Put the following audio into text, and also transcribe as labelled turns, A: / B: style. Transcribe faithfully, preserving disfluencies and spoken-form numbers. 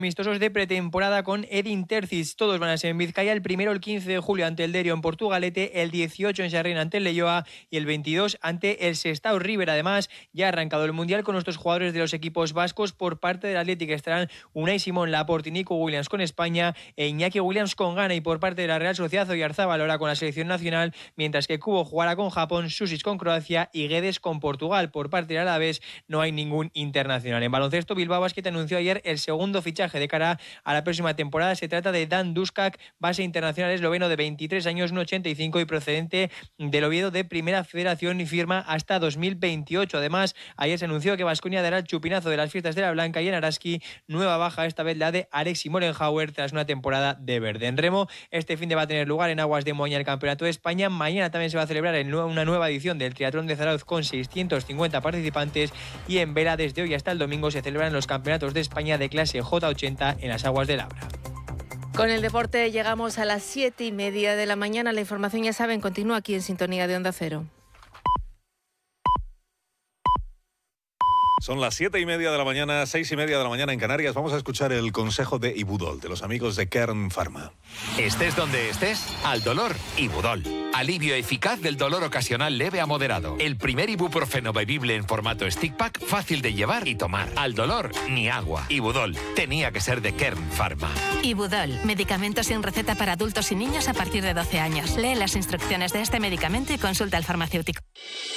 A: Amistosos de pretemporada con Edin Terzic. Todos van a ser en Vizcaya. El primero, el quince de julio, ante el Derio en Portugalete. El dieciocho en Sarrión ante el Leioa. Y el veintidós ante el Sestao River. Además, ya ha arrancado el Mundial con nuestros jugadores de los equipos vascos. Por parte del Athletic estarán Unai Simón, Laporte y Nico Williams con España. E Iñaki Williams con Ghana. Y por parte de la Real Sociedad, Oyarzabal ahora con la selección nacional. Mientras que Kubo jugará con Japón, Susic con Croacia y Guedes con Portugal. Por parte del Alavés no hay ningún internacional. En baloncesto, Bilbao Basket anunció ayer el segundo fichaje de cara a la próxima temporada. Se trata de Dan Duskak, base internacional esloveno de veintitrés años, uno ochenta y cinco y procedente del Oviedo de Primera Federación y firma hasta dos mil veintiocho. Además, ayer se anunció que Baskonia dará el chupinazo de las fiestas de la Blanca y en Araski, nueva baja, esta vez la de Alexi Molenhauer tras una temporada de verde. En remo, este fin de va a tener lugar en Aguas de Moña el Campeonato de España. Mañana también se va a celebrar en una nueva edición del Triatlón de Zarauz con seiscientos cincuenta participantes y en Vela desde hoy hasta el domingo se celebran los Campeonatos de España de clase J ochenta en las aguas de Labra.
B: Con el deporte llegamos a las siete y media de la mañana. La información, ya saben, continúa aquí en sintonía de Onda Cero.
C: Son las siete y media de la mañana, seis y media de la mañana en Canarias. Vamos a escuchar el consejo de Ibudol, de los amigos de Kern Pharma.
D: Estés donde estés, al dolor, Ibudol. Alivio eficaz del dolor ocasional leve a moderado. El primer ibuprofeno bebible en formato stick pack, fácil de llevar y tomar. Al dolor, ni agua. Ibudol, tenía que ser de Kern Pharma.
E: Ibudol, medicamento sin receta para adultos y niños a partir de doce años. Lee las instrucciones de este medicamento y consulta al farmacéutico.